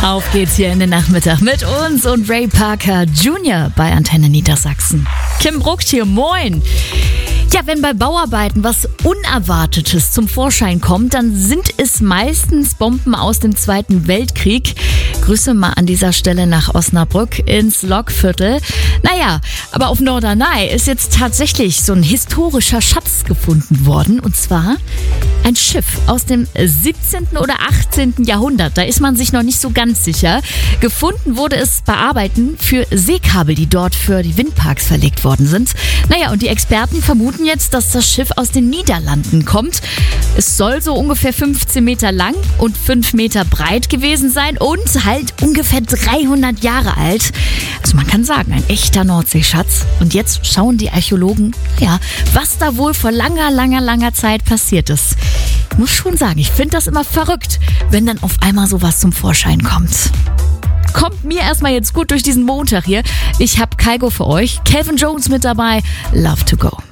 Auf geht's hier in den Nachmittag mit uns und Ray Parker Jr. bei Antenne Niedersachsen. Kim Brucht hier, moin! Ja, wenn bei Bauarbeiten was Unerwartetes zum Vorschein kommt, dann sind es meistens Bomben aus dem Zweiten Weltkrieg. Grüße mal an dieser Stelle nach Osnabrück ins Lokviertel. Naja, aber auf Norderney ist jetzt tatsächlich so ein historischer Schatz gefunden worden. Und zwar ein Schiff aus dem 17. oder 18. Jahrhundert. Da ist man sich noch nicht so ganz sicher. Gefunden wurde es bei Arbeiten für Seekabel, die dort für die Windparks verlegt worden sind. Naja, und die Experten vermuten jetzt, dass das Schiff aus den Niederlanden kommt. Es soll so ungefähr 15 Meter lang und 5 Meter breit gewesen sein und halt ungefähr 300 Jahre alt. Also man kann sagen, ein echter Nordseeschatz. Und jetzt schauen die Archäologen, ja, was da wohl vor langer Zeit passiert ist. Ich muss schon sagen, ich finde das immer verrückt, wenn dann auf einmal sowas zum Vorschein kommt. Kommt mir erstmal jetzt gut durch diesen Montag hier. Ich habe Kygo für euch, Calvin Jones mit dabei, Love to Go.